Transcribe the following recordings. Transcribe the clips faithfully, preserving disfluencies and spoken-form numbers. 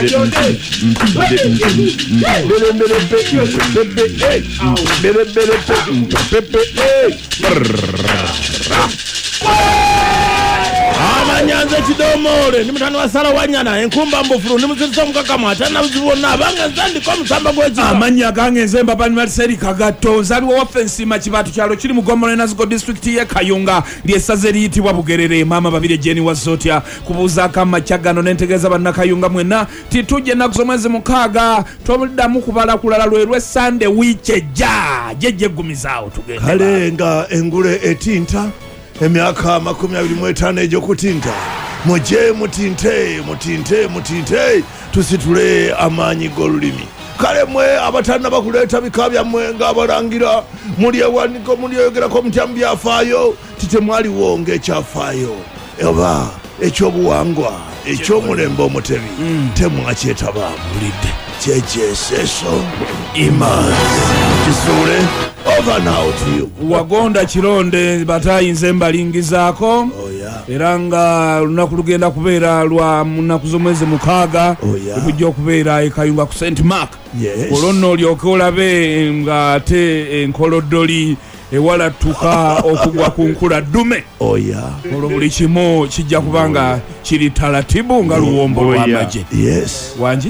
Amanyanza chidomore ni mutano wasala wanyana enkumba mbofuru ni muzirisa mukakamata na uzibona bangazandi kwa musamba gwechi amanya gangenze mbapani matiseri kagato zali wa offense machibatu chalo chiri mugomoro naziko district ye Kayunga lyesaze liyitibwa Bugerere mama babire jeni wazotya kubuza kama chagano nentegeza bana Kayunga mwena tituje na kuzomwezi mukaga twamuldamu kubala kulala lwe Sunday wicheja jeje gumizao tugende kalenga engule etinta emyaka makumi abiri mu etaano ejo kutinta muje mutinte mutinte mutinte tusitule amanyi golulimi kale mwe abatana bakuleta bikabya mwe ngabarangira muri ewaniko muri yogera ko mutyambi afayo tite mwali wonge chafayo eba echo buwangwa echo mulembo mutebi mm. temwacheta babulide jeje seso imaz kisule over now to you wagonda chironde batayi nzemba lingizako oh yeah eranga lunaku lugenda kubeera lwa munaku zomwezi mukaga okujja okubeera e Kayunga ku Saint Mark yes olonno lyoke olabe nga te enkolodoli ewala tuka okugwa ku nkula dume oh yeah olwo buli kimu kijja kubanga kiri talatibu nga luwombo lw'amagye yes wanji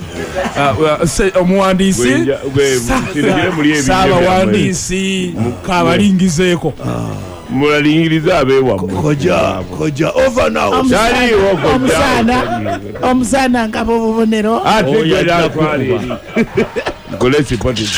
omuwandiisi saba wandiisi kabalingizeeko mulalingiriza abewa koja koja over now shali omusana omusana ngabo bubonero ate ya kwali golesi poti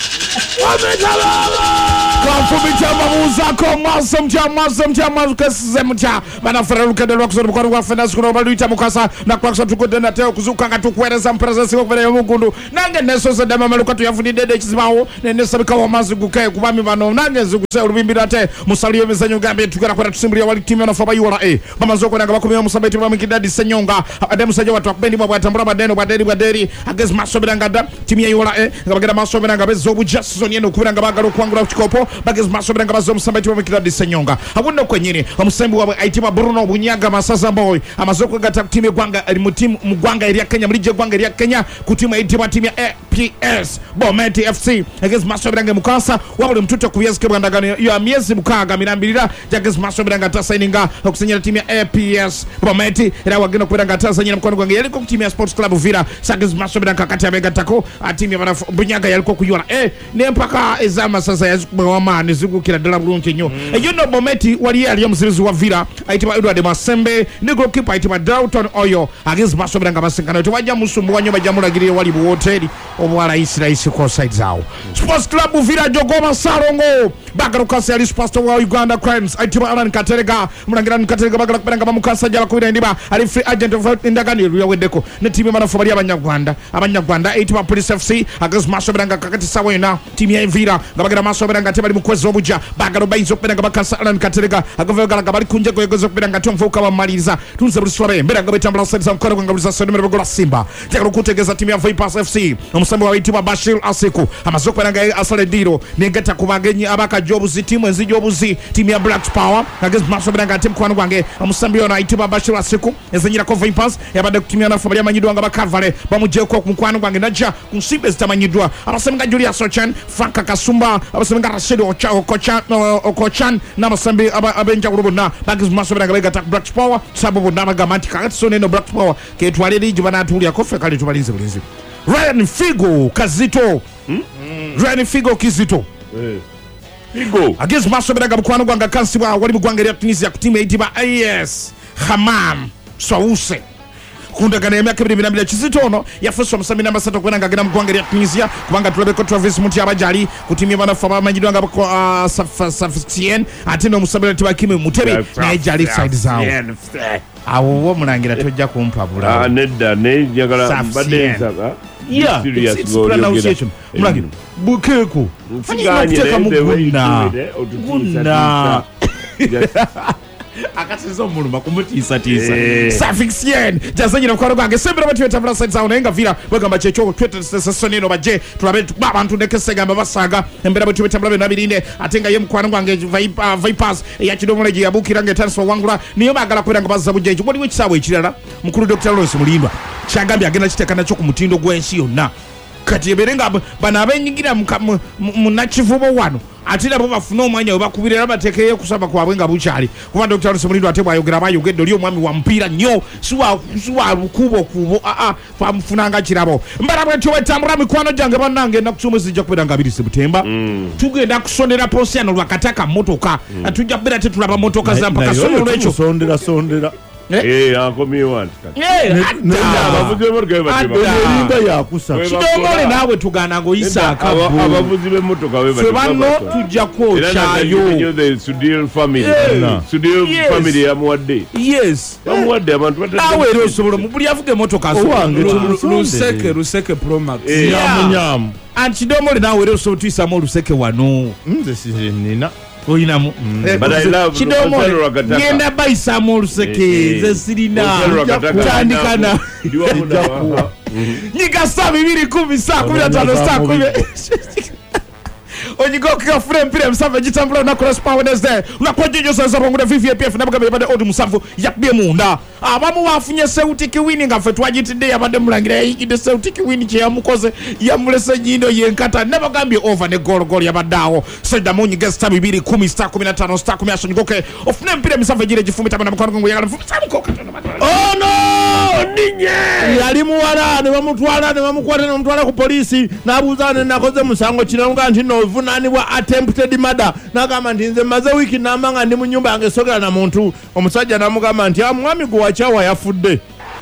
Kafubi chama muzako maso mcha maso mcha maso kasize mcha banafara lukende lwakusoro mukoro wa finance kuno baluita mukasa na kwakso tukudenda teo kuzuka nga tukwereza mpresence ko kubere mugundu nange neso ze dema maluka tu yafuni dede kizibawo nene sabika wa mazu gukaye kubami bano nange zuguse urubimbira te musaliyo mizanyo gambe tukara kwera tusimbulia wali timu na faba yura eh mama zoko nanga bakumya musabeti ba mikidadi senyonga ademu saje watu akbendi bwa tambura badeno baderi baderi agez maso birangada timu ya yura eh ngabagera maso biranga bezo just zone yeno kubiranga bagalo kwangura chikopo bagez maso biranga bazo musabeti ba mikidadi senyonga abundo kwenyine omusembu wa aitima Bruno Bunyaga Masasa boy amazoko gata timu gwanga ali mutimu mugwanga eri Kenya mlije gwanga eri Kenya kutima aitima timu ya A P S Bometi F C agez maso biranga mukasa wabule mtuto kuyeske bwandagano ya miezi mukaga mirambirira jagez maso biranga tasaininga okusenyera timu ya A P S Bometi era wageno kubiranga tasainyira mkono gwanga yaliko timu ya Sports Club Vira sagez maso biranga kati ya begatako timu ya Bunyaga yaliko kuyora eh ne mpaka ezama sasa yazikubwa nizugukira dala bulungi nyo mm. you know Bometi wali ali omusibizi wa Vira aitima Edward Masembe ne goalkeeper aitima Dalton Oyo agez maso biranga basingana twaja musumbu wanyo bajamulagiriye wali bu hoteli obwala Israel ko side zao Sports Club Vira Jogoma Sarongo bagarukase ali Sports wa Uganda Crimes aitima Alan Katerega mulangira Katerega bagala kubanga bamukasa jala kubira ndiba ali free agent of indagani ya wedeko ne timu manafobali abanyarwanda abanyarwanda aitima Police F C agez maso biranga kakati sawa ina timu ya Vira ngabagera maso biranga tebali mukwezi obuja bagalo baizo kubanga bakasa Alan Katerega agavega ngabali kunje kwegozo kubanga tumfuka bamaliza tunze bulisore mbera ngabetambula sasa mkono ngabulisa sone gola Simba tekalo kutegeza timu ya Vipers F C omusambo wa aitima Bashir Asiku amazoko biranga asale diro negata kubagenyi abaka jobuzi timu ezijobuzi timu ya Black Power against maso biranga timu kwanu gwange omusambi ona aitima Bashir Asiku ezenyira ko Vipers yabade timu na family amanyidwa ngaba Kavale bamuje ko kumkwanu gwange naja kunsibe zitamanyidwa abasemga Julius Ochan Frank Kasumba abasemga Rashid Ochan Ochan na masambi abenja urubuna bagis maso biranga begata Black Power sababu namagamati kakatso no Black Power ke twale liji bana tuli akofe kale tubalinze bulinzi Ryan Figo Kazito hmm? mm. Ryan Figo Kizito eh Figo against maso biranga bukwano gwanga kansiba wali bugwanga ya Tunisia kutimu itiba A S Hamam Swause kundagana ya miaka bibiri na mbili Kizito ono yafuso msami namba satu kwena ngagena mgwanga ya Tunisia kubanga tulebeko Travis Muti abajali kutimia bana fama majidwanga bako Safsien atino musabira tiba kimi Mutebe na ejali side zao awo mulangira tojja kumpabula ah nedda ne jagala badenza ka yeah it's pronunciation mulangira bukeku fanya mtaka mugunda gunda akasizo muluma kumutiisa tiisa safixian jazanyira kwaro gange sembera bati betavula side sound enga vira bagamba checho twete sesonino baje tulabe abantu nekesega babasaga embera bati betavula nabirinde atenga ye mkwano gwange vipers ya kidomoleji yabukira nge transfer wangula niyo bagala kwera nga bazza bujeje bodi wekisawe ekirala mukuru Doctor Lawrence Mulindwa kyagambye agenda kitekana cyo ku mutindo gwensi yonna kati eberenga bana abenyigira mu nakivubo wano atira bo bafuna omwanya obakubirira batekeye kusaba kwabwe nga bukyali kuba Doctor Lawrence Mulindwa atebwa ayogera bayogedde oli omwami wa mpira nnyo suwa suwa kubo kubo a a famfunanga kirabo mbara bwe tuwe tambula mikwano jange bannange na kusomeza ijja kubera nga biri September tugenda kusondera Posiano lwakataka motoka atujja kubera tetulaba motoka za mpaka sonero lwecho sondera sondera eh akomi one eh abavuzi b'emotoka balinda yakusa kidomole nawe tugana ngo Isaka abavuzi b'emotoka we bano tujja kwochayo the Sudil family Sudil family yamuwadde yes bamuwadde abantu batatu nawe ero sobolo mu buli avuga emotoka Luseke Luseke Pro Max nyamunyamu antidomole nawe ero sobolo tuisamo Luseke wano nze sinina oyinamu kidomole ngenda baisamo Luseke ze sirina tandikana nyiga saa bibiri kumi saa kumi na tano saa kumi onyigoka frame pire msava jitambula na cross power Wednesday unakojejo sasa bongo V V P F nabaga bade odi musavu yakbye munda abamu wafunye Sauti Kiwini ngafe twajitide abade mulangira yikide Sauti Kiwini kye yamukoze yamulese nyindo yenkata nabagambye over ne goal goal yabadawo sada munyi gesta bibiri kumi star kumi na tano star kumi asonyigoke ofune mpire msava jire jifumita bana mkono ngo yagala mfumita mkoka oh no ninye yali muwala ne bamutwala ne bamukwata ne bamutwala ku polisi nabuzane nakoze musango kinanga nti no vunanibwa attempted murder nagamba nti nze maze wiki namanga ndi mu nyumba yange sogera na muntu omusajja namugamba nti amwami gwe wachawa yafudde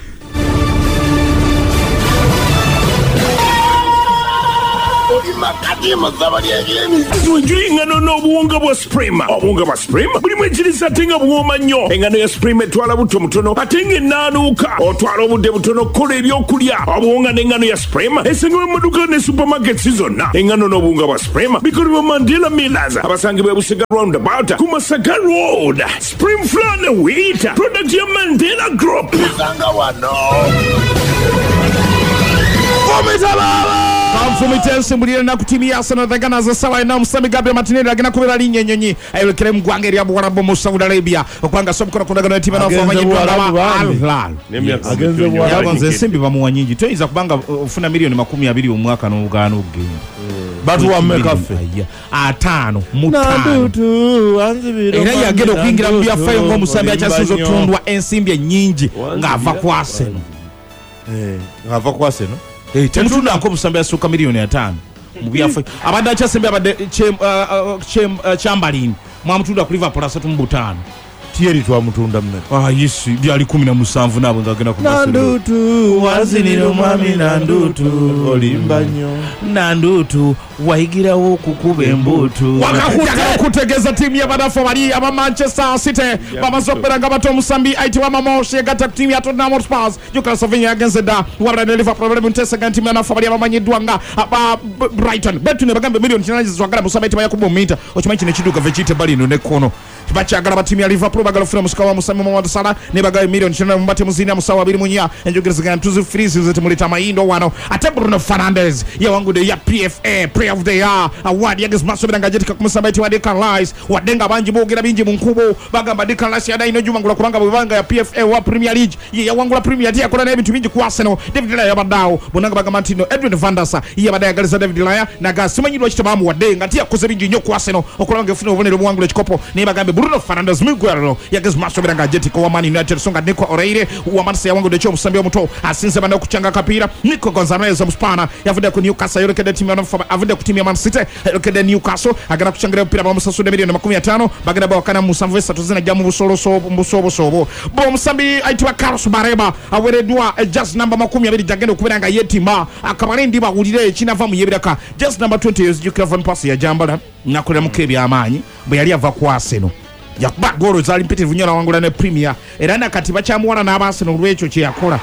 Tuenjoy engano n'obuwunga bwa Supreme. Obuwunga bwa Supreme bulimu ekiriisa ate nga buwooma nnyo. Engano ya Supreme etwala buto mutono ate nga ennaanuuka. Otwala obudde butono kukola ebyokulya. Obuwunga n'engano ya Supreme esangibwa mu maduuka ne supermarkets zonna. Engano n'obuwunga bwa Supreme bikolebwa Mandela Millers abasangibwa Busega Roundabout ku Masaka Road. Supreme Flour ne Wheat product ya Mandela Group. sanga wano Kamfumitense mulire na kutimia Arsenal dhagana za sawa na Musami Gabriel Martinelli agena kubera linye nyonyi ayolekere mugwange eri abwara bomo Saudi Arabia okwanga sobukora kundagana timu na fama nyi Al Hilal agenze bwa yagonze simbi bamuwa nyingi toyiza kubanga ufuna milioni makumi abiri omwaka n'ubugano ugenda batu wa mekafe atano mutano era yagenda okuyingira mu byafayo ng'omusambi akyasiza otundwa ensimbi ennyingi ng'ava ku Arsenal eh ng'ava ku Arsenal eh temutunda nko musambi asuka milioni atano mu byafayo abadde akyasembe abadde Chamberlain mwamutunda ku Liverpool asatu mu butano Thierry twamutunda mmeka ah yes byali kumi na musanvu nabo ngagenda ku nandutu waziniro mwami nandutu olimba nnyo nandutu wayigirawo kukuba embutu wakakutaka kutegeza timu ya badafu bali aba Manchester City bamaze okuberanga bato omusambi aitibwa Mamoshi egata timu ya Tottenham Hotspur Newcastle Slovenia against the wabula ne Liverpool bali muntesa timu ya nafu bali abamanyiddwa nga aba Brighton betu ne bagambe milioni kinana zizwagala musambi aitibwa Yakubu Minta okimanyi kino kiduka vechite bali no nekono bachagala ba timu ya Liverpool bagala funa musikawa musambi Mohamed Salah ne bagaye milioni kinana mbate muzina musawa abiri munya enjogereza tuzu freeze zete mulita mayindo wano ate Bruno Fernandes ya wangu de ya P F A Player of the Year award yages masobera ngajetika kumusabati wa Declan Rice wadenga banji bogera binji munkubo bagamba Declan Rice yadai no jumangula kuranga bubanga ya P F A wa Premier League ye ya wangu la Premier League akola na ebintu binji ku Arsenal David Laya badao bonanga bagamba Tino Edwin van der Sar ye badaya galiza David Laya na gasimanyirwa kitabamu wadenga tia koze binji nyo ku Arsenal okulanga funa obonero bwangu ekikopo ne bagambe Bruno Fernandes Miguel yages masobera ngajetika wa Man United songa Nico Oreire wa Manchester ya wangu de cho musambi omuto asinze bana kuchanga kapira Nico Gonzalez omuspana yavude ku Newcastle yoreke timu ya avude ku timu ya Man City yoreke Newcastle agana kuchangira mpira ba musasu de milioni makumi atano bagana ba wakana musamvu esatu zina jamu busolo so mbusobo sobo bo musambi aitwa Carlos Bareba aweredwa just number makumi abiri jagendo kubiranga yetima akabale ndi bahulire ekinava mu yebiraka just number twenty years you can pass ya jambala nakolera mukebi amanyi bwe yali ava ku Arsenal yakuba goro zali mpite vunyala wangula ne Premier era nakati bachamwana na Arsenal lwecho kye yakola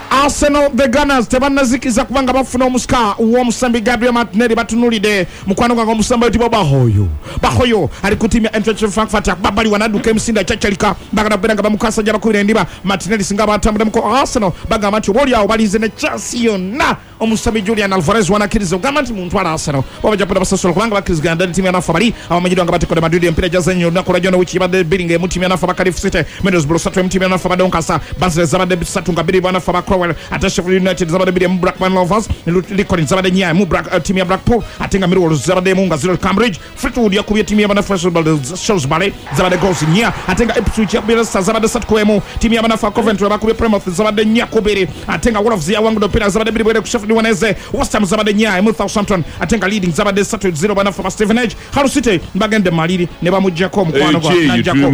Arsenal the Gunners tebannazikiza kubanga bafuna omusika w'omusambi Gabriel Martinelli batunulide mukwano gwange omusambi oyitibwa Bahoyo Bahoyo ali ku timu ya Eintracht Frankfurt babali wanaduka emisinde kyachalika bagana beranga bamukasa jaba kubira ndiba Martinelli singa batambula muko Arsenal bagamba nti boli awo balize ne Chelsea yonna omusambi Julian Alvarez wanakiriza ogamba nti muntu ala Arsenal babaja poda basasola kubanga bakirizga ndali timu ya nafa bali abamajidwa nga batekola Madrid empira jazanyo nakora jona wichi bade biringe mu timu ya nafa bakalifu site Middlesbrough satu mu timu ya nafa badonkasa Barnsley zabade satu ngabiri bana fa Crowell ata Sheffield United zabade biri mu Blackburn Rovers likoni zabade nya mu Black timu ya Blackpool atenga Millwall zabade mu ngaziro Cambridge Fleetwood yakubye timu ya bana Shrewsbury zabade goals nya atenga Ipswich ya Bielsa zabade satu kwemu timu ya bana fa Coventry bakubye Plymouth zabade nya kubiri atenga Wolves ya wangu do pira zabade biri bere ku Sheffield Wednesday West Ham zabade nya mu Southampton atenga leading zabade satu zero bana fa Stevenage Hull City bagende maliri ne bamujjako mukwano gwa najjako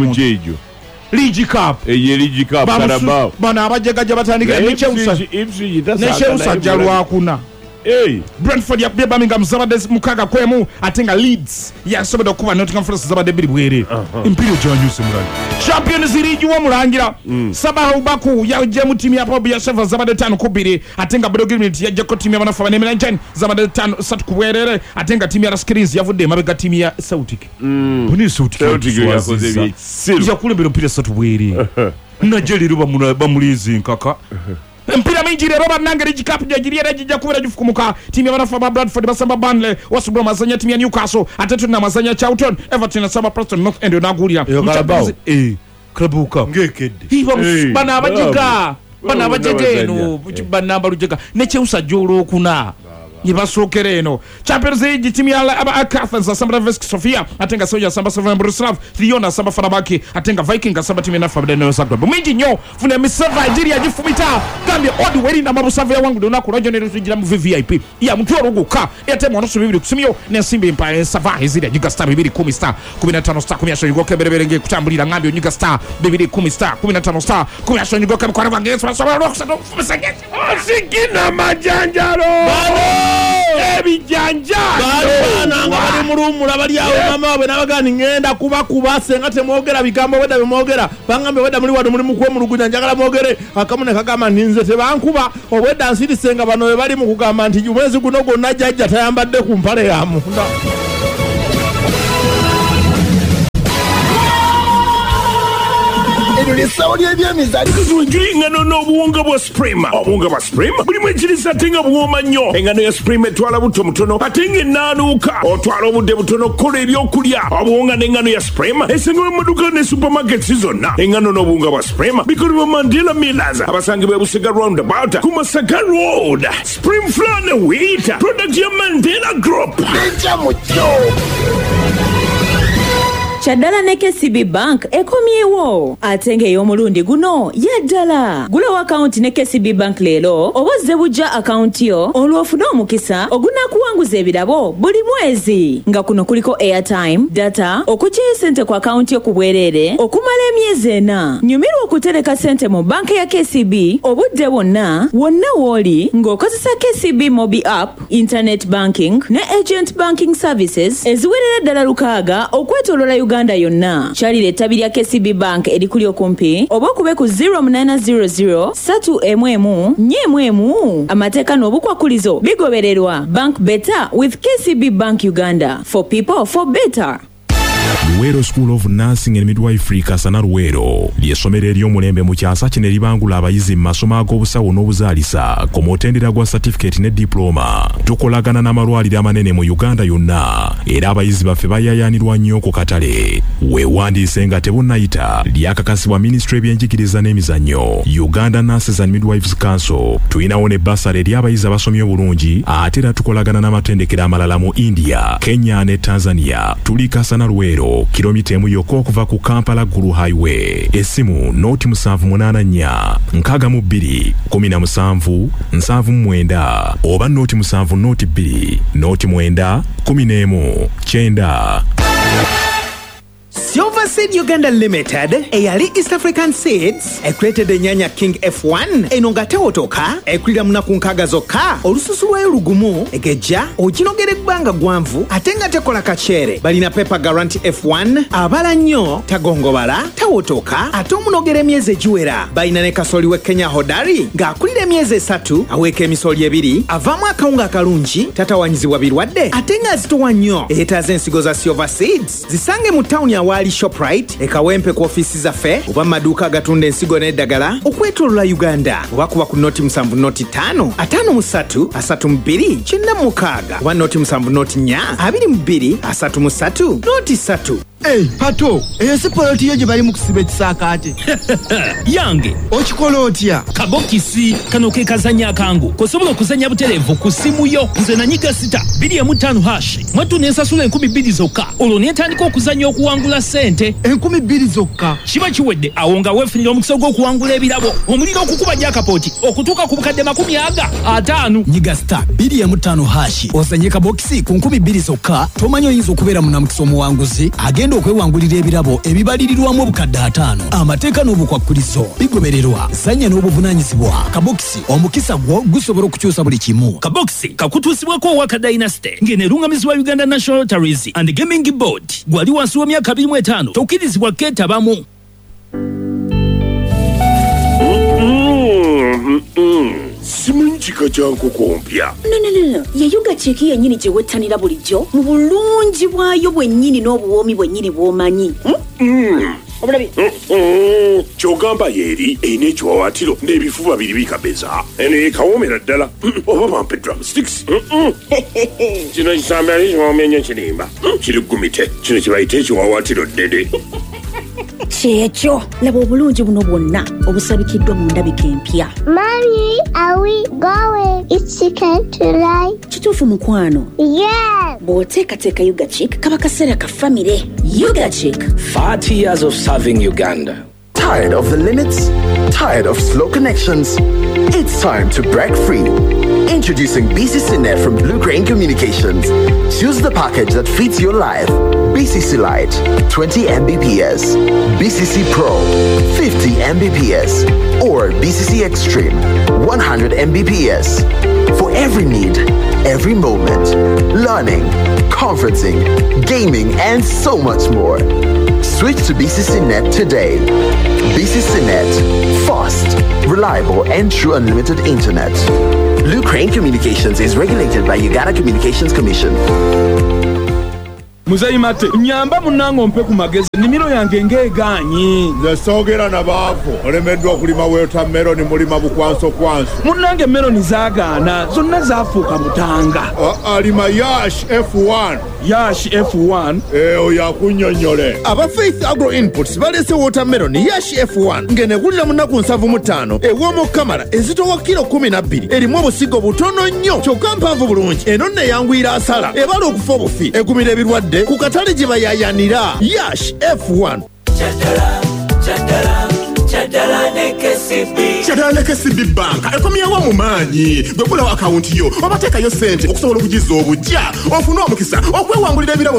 League Cup eye League Cup Carabao bana abajegaja batandika ne Chelsea ne Chelsea jalwa kuna hey Brentford ya Birmingham zabade mukaga kwemu atenga Leeds ya sobedo kuba Nottingham Forest zabade biri bwere impiro janyuse murani Champions League wo murangira Sabaha Baku ya jemu timu ya Bob ya Sheffield zabade tano kubiri atenga Brogimit ya Joko timu ya bana fa Nemelanchen zabade tano satu kubwerere atenga timu ya Raskins yavude mabega timu ya Celtic buni Celtic yakoze ya kulembera mpira satu bwere najeli ruba muna bamulizi nkaka mpira mingi rero bananga League Cup jagiriye rajija kubera gifukumuka timu y'abanafa ba Bradford basamba Burnley wasubira mazanya timu ya Newcastle atatu na mazanya Charlton Everton na samba Preston North End nagurira eh Krabuka ngekede hiba bana abajiga bana abajegeno bana barujega ne Chelsea jolo kuna yibasokere eno Champions League timu ya aba Athens asamba Vesk Sofia atenga Soja samba Slovan Bratislava Liona samba Fenerbahce atenga Viking samba timu na Fabden Zagreb mingi nyo funa misava Nigeria jifumita kandi odi weri na mabusave ya wangu dona kurojo ne tugira mu V I P ya mtu oruguka yate mwana so bibiri kusimyo ne simbi mpa sava hizira Nyuga Star bibiri kumi star kumi na tano star kumi asho yugoke berebere nge kutambulira ngambi Nyuga Star bibiri kumi star kumi na tano star kumi asho yugoke mkwara bange so so so sikina majanjaro ebijanja bana ngabali mulumula bali awo mama wabe nabagani ngenda kuba kubase ngate mwogera bigambo weda bimwogera bangambe weda muri wadu muri mukwe mu rugunya njagala mwogere akamune kagama ninze tebankuba obweda nsirisenga bano bali mu kugamba nti umwezi guno gonna jajja tayambadde ku mpale yamu Saudi ebyemizali tujuli ngano n'obuwunga bwa Supreme obuwunga bwa Supreme buli mwekiriza atenga buwoma nnyo engano ya Supreme etwala buto mutono atenga enaanuuka otwala obudde butono kukola ebyokulya obuwunga n'engano ya Supreme esangibwa mu maduuka ne supermarkets zonna engano n'obuwunga bwa Supreme bikolebwa Mandela Millers abasangibwa Busega roundabout ku Masaka Road Supreme Flour ne Wheat product ya Mandela Group eja mucho Chaddala ne K C B Bank ekomyewo atenge y'omulundi guno yaddala gula account ne K C B Bank leero obozze bujja account yo olwofuna omukisa ogunakuwanguza ebirabo buli mwezi nga kuno kuliko airtime data okukyaya sente ku account yo ku bwereere okumala emyezi ena nyumirwa okutereka sente mu banka ya K C B obudde bwonna wonna wooli ng'okozesa K C B Mobi app internet banking ne agent banking services eziwerera ddala lukaaga okwetoloola Uganda Uganda yonna kyalira ettabi lya K C B Bank erikuli okumpi oba okube ku zero nine zero zero three emu emu nnya emu emu amateeka n'obukwakulizo bigobererwa. Bank better with K C B Bank Uganda, for people for better. Luwero School of Nursing and Midwifery Kasana Luwero lyesomero ery'omulembe mu kyasa kino eribangula abayizi mu masomo ag'obusawo n'obuzaalisa komotendera gwa certificate ne diploma. Tukolagana n'amalwaliro amanene mu Uganda yonna era abayizi baffe bayayaanirwa nnyo ku katale. Weewandiise nga tebunnayita lyakakasibwa Ministry y'ebyenjigiriza n'emizannyo Uganda Nurses and Midwives Council. Tuyinawo ne basale eri abayizi abasomye obulungi ate era tukolagana n'amatendekero amalala mu India, Kenya ne Tanzania. Tuli Kasana Luwero kilomita emu yokka okuva ku Kampala Gulu Highway. Essimu noti musanvu munaana nnya nkaaga mu bbiri kumi na musanvu nsanvu mu mwenda oba noti musanvu noti bbiri noti mwenda kumi n'emu kyenda. Silver Seed Uganda Limited eyali East African Seeds ekulетede ennyanya King F one eno nga tewotoka ekulira munaku nkaaga zokka olususu lwayo lugumu egejja oginogera ebbanga gwanvu ate nga tekola kacere balina Pepper Guarantee F one abala nnyo tagongobala tawotoka ate omunogera emyezi egiwera balina ne kasoli we Kenya Hodari ng'akulira emyezi esatu aweeka emisoli ebiri avaamu akawunga akalungi tatawanyizibwa birwadde ate nga azitowa nnyo eyeetaaza ensigo za Silver Seeds zisange mu tawuni awaali Shoprite ekawempe ku ofiisi zaffe oba mu maduuka agatunda ensigo n'eddagala okwetoolola Uganda oba kuba ku noti musanvu noti ttaano ataano mu ssatu asatu mu bbiri kyenda mu mukaaga oba noti musanvu noti nnya abiri mu bbiri asatu mu ssatu noti ssatu. Hey, Pato, eyo si poloti yo gye bali mu kusiba ekisaakaate. Yange okikola otya? Kabokisi kano ke kazanya akangu kosobola okuzanya butereevu ku simu yo nze nanyiga sita bbiri emu ttaano hash mwattu n'ensasula enkumi bbiri zokka olwo n'etandika okuzanya okuwangula ssente enkumi bbiri zokka kiba kiwedde awo nga weefunira omukisa gw'okuwangula ebirabo omuliro okukuba gyakapooti okutuuka ku bukadde makumi aga ataano. Nyiga sita bbiri emu ttaano hash ozanye kabokisi ku nkumi bbiri zokka tomanyi oyinza okubeera munamukisa omuwanguzi agenda okwewangulira ebirabo ebibalirirwamu obukadde ataano. Amateeka n'obukwakkulizo bigobererwa. Zanya n'obuvunaanyizibwa. Kabokisi omukisa gwo gusobola okukyusa buli kimu. Kabokisi kakutuusibwako Owaka Dynasty ng'eneerungamizibwa Uganda National Lotteries and Gaming Board. Gwali wansi w'emyaka abiri mu etaano tokkirizibwa keetabamu. Simanyi kika kya nkoko mpya. No, no, no, no. Ye Yugachick yennyini gye wettanira bulijjo mu bulungi bwayo bwennyini n'obuwoomi bwennyini bw'omanyi. Obulabi. Kyogamba yeeri eyina ekiwawaatiro n'ebifuba biri bikabeza. Eno ekawoomera ddala. Oba bampe drumsticks. Kino kisambe ali kiwoomya nnyo kirimba. Kiri gumite. Kino kibayita ekiwawaatiro ddede. Kyekyo laba obulungi buno bwonna obusabikiddwa mu ndabika empya. Mommy, are we going? It's chicken tonight. Kituufu mukwano? Yeah. Bw'oteekateeka Yugachick kaba kaseera ka famire. Yugachick. forty years of serving Uganda. Tired of the limits? Tired of slow connections? It's time to break free. Introducing B C C Net from Blue Crane Communications. Choose the package that fits your life. B C C Lite, twenty megabits per second. B C C Pro, fifty megabits per second. Or B C C Extreme, one hundred megabits per second. For every need, every moment. Learning, conferencing, gaming, and so much more. Switch to B C C Net today. B C C Net, fast, reliable, and true unlimited internet. Blue Crane Communications is regulated by Uganda Communications Commission. Muzeyi Mate, nyamba munango ompe ku magezi nimiro yange ngeegaanyi. Nze soogera na baavu olemeddwa okulima watermelon mulima bukwanso kwanso. Munnange meloni zaagaana zonna zaafuuka mutanga. Alima Yash F one. Yash F one? Eh, oyo akunnyonnyole. Aba Faith Agro Inputs baleese watermelon Yash F one ng'eneegulira mu nnaku nsanvu mu ttaano ew'omu kamala ezitowa kilo kumi na bbiri erimu obusigo butono nnyo kyokka mpanvu bulungi eno nno eyanguyira asala ebala okufa obufi egumira ebirwadde ku katale gye bayayanira. Yash F one. Chaddala, chaddala, chaddala ne K C B. Chaddala ne K C B Bank ekomyewo mu maanyi bwe gulawo akawunti yo obateekayo ssente okusobola okugiza obujja ofune omukisa okwewangulira ebirabo